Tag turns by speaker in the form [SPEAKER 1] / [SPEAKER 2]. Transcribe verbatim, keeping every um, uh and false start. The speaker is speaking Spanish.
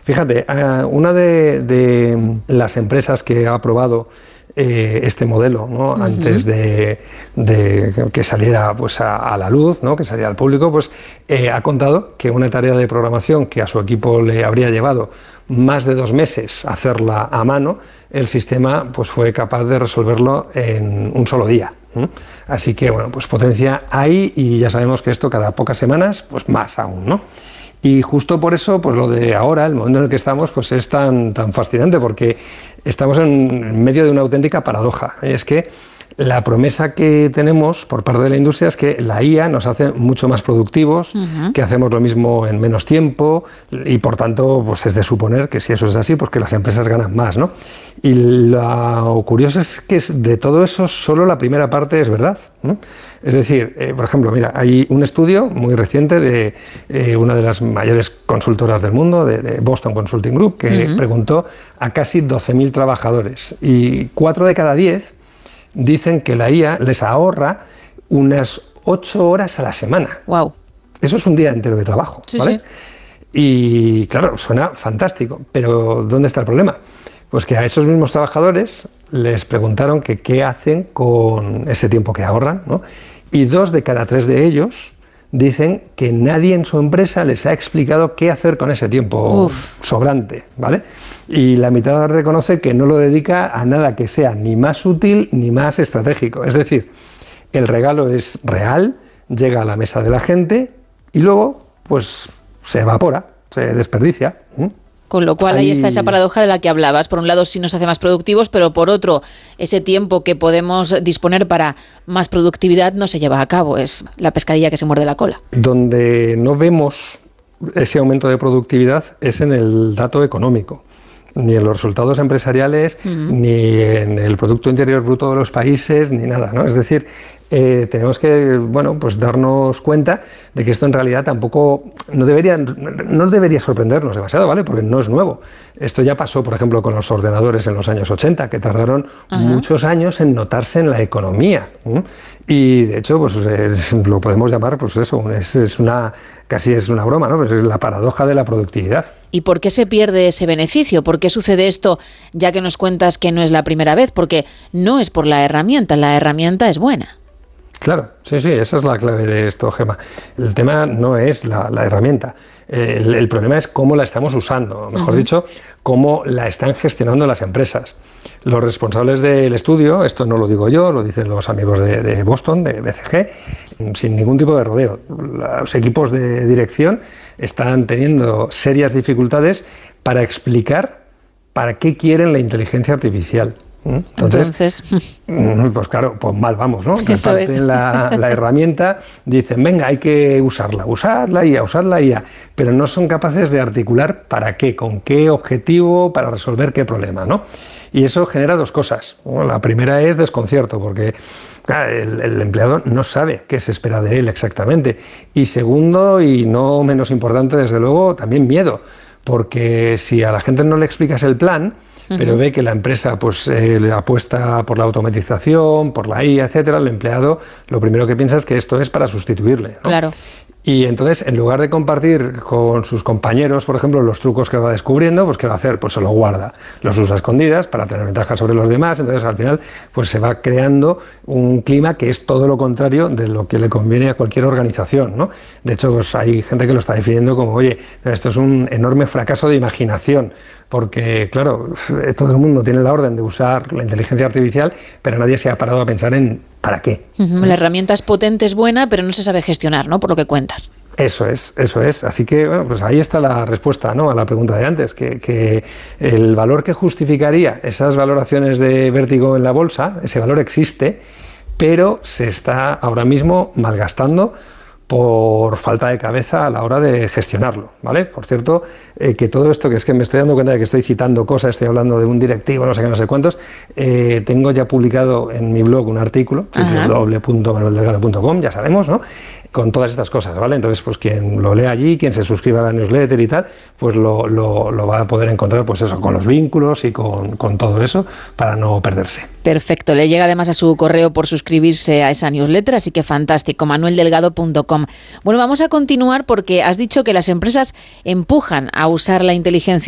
[SPEAKER 1] Fíjate, una de, de las empresas que ha aprobado eh, este modelo, ¿no? Uh-huh. antes de, de que saliera pues, a, a la luz, ¿no? que saliera al público, pues eh, ha contado que una tarea de programación que a su equipo le habría llevado más de dos meses hacerla a mano, el sistema pues, fue capaz de resolverlo en un solo día. ¿Mm? Así que, bueno, pues potencia hay y ya sabemos que esto cada pocas semanas, pues más aún, ¿no? Y justo por eso, pues lo de ahora, el momento en el que estamos, pues es tan, tan fascinante, porque estamos en medio de una auténtica paradoja. Es que la promesa que tenemos por parte de la industria es que la I A nos hace mucho más productivos, uh-huh. que hacemos lo mismo en menos tiempo y por tanto pues es de suponer que si eso es así, pues que las empresas ganan más, ¿no? Y lo curioso es que de todo eso solo la primera parte es verdad, ¿no? Es decir, eh, por ejemplo, mira, hay un estudio muy reciente de eh, una de las mayores consultoras del mundo, de, de Boston Consulting Group, que uh-huh. preguntó a casi doce mil trabajadores y cuatro de cada diez dicen que la I A les ahorra unas ocho horas a la semana.
[SPEAKER 2] Wow.
[SPEAKER 1] Eso es un día entero de trabajo, sí, ¿vale? Sí. Y claro, suena fantástico, pero ¿dónde está el problema? Pues que a esos mismos trabajadores les preguntaron que qué hacen con ese tiempo que ahorran, ¿no? Y dos de cada tres de ellos dicen que nadie en su empresa les ha explicado qué hacer con ese tiempo Uf. sobrante, ¿vale? Y la mitad reconoce que no lo dedica a nada que sea ni más útil ni más estratégico. Es decir, el regalo es real, llega a la mesa de la gente y luego pues se evapora, se desperdicia. ¿Mm?
[SPEAKER 2] Con lo cual ahí... ahí está esa paradoja de la que hablabas. Por un lado sí nos hace más productivos, pero por otro, ese tiempo que podemos disponer para más productividad no se lleva a cabo. Es la pescadilla que se muerde la cola.
[SPEAKER 1] Donde no vemos ese aumento de productividad es en el dato económico. Ni en los resultados empresariales, uh-huh. ni en el Producto Interior Bruto de los países, ni nada, ¿no? Es decir, eh, tenemos que, bueno, pues darnos cuenta de que esto en realidad tampoco no debería, no debería sorprendernos demasiado, ¿vale? Porque no es nuevo. Esto ya pasó, por ejemplo, con los ordenadores en los años ochenta, que tardaron uh-huh. muchos años en notarse en la economía. ¿eh? Y de hecho, pues es, lo podemos llamar, pues eso, es, es una, casi es una broma, ¿no? Pues es la paradoja de la productividad.
[SPEAKER 2] ¿Y por qué se pierde ese beneficio? ¿Por qué sucede esto, ya que nos cuentas que no es la primera vez? Porque no es por la herramienta, la herramienta es buena.
[SPEAKER 1] Claro, sí, sí, esa es la clave de esto, Gemma. El tema no es la, la herramienta, el, el problema es cómo la estamos usando, mejor uh-huh. dicho, cómo la están gestionando las empresas. Los responsables del estudio, esto no lo digo yo, lo dicen los amigos de, de Boston, de B C G, sin ningún tipo de rodeo. Los equipos de dirección están teniendo serias dificultades para explicar para qué quieren la inteligencia artificial. Entonces, Entonces, pues claro, pues mal vamos, ¿no?
[SPEAKER 2] Eso es.
[SPEAKER 1] la, la herramienta, dicen, venga, hay que usarla, usadla y a usarla y a, pero no son capaces de articular para qué, con qué objetivo, para resolver qué problema, ¿no? Y eso genera dos cosas. Bueno, la primera es desconcierto, porque claro, el, el empleado no sabe qué se espera de él exactamente. Y segundo, y no menos importante, desde luego, también miedo, porque si a la gente no le explicas el plan, pero ve que la empresa pues eh, apuesta por la automatización, por la I A, etcétera, el empleado lo primero que piensa es que esto es para sustituirle, ¿no?
[SPEAKER 2] Claro.
[SPEAKER 1] Y entonces, en lugar de compartir con sus compañeros, por ejemplo, los trucos que va descubriendo, pues ¿qué va a hacer? Pues se los guarda, los usa a escondidas para tener ventaja sobre los demás. Entonces, al final, pues se va creando un clima que es todo lo contrario de lo que le conviene a cualquier organización, ¿no? De hecho, pues hay gente que lo está definiendo como, oye, esto es un enorme fracaso de imaginación, porque, claro, todo el mundo tiene la orden de usar la inteligencia artificial, pero nadie se ha parado a pensar en ¿para qué?
[SPEAKER 2] Uh-huh. La herramienta es potente, es buena, pero no se sabe gestionar, ¿no? Por lo que cuentas.
[SPEAKER 1] Eso es, eso es. Así que, bueno, pues ahí está la respuesta, ¿no? A la pregunta de antes, que, que el valor que justificaría esas valoraciones de vértigo en la bolsa, ese valor existe, pero se está ahora mismo malgastando por falta de cabeza a la hora de gestionarlo, ¿vale? Por cierto, eh, que todo esto, que es que me estoy dando cuenta de que estoy citando cosas, estoy hablando de un directivo, no sé qué, no sé cuántos, eh, tengo ya publicado en mi blog un artículo, doble u doble u doble u punto manuel delgado punto com, ya sabemos, ¿no? Con todas estas cosas, ¿vale? Entonces, pues quien lo lea allí, quien se suscriba a la newsletter y tal, pues lo, lo, lo va a poder encontrar, pues eso, con los vínculos y con, con todo eso, para no perderse.
[SPEAKER 2] Perfecto, le llega además a su correo por suscribirse a esa newsletter, así que fantástico, manuel delgado punto com. Bueno, vamos a continuar porque has dicho que las empresas empujan a usar la inteligencia